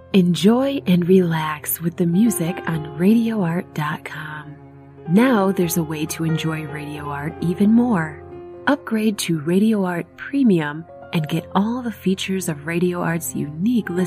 Enjoy and relax with the music on RadioArt.com. Now there's a way to enjoy Radio Art even more. Upgrade to Radio Art Premium and get all the features of Radio Art's unique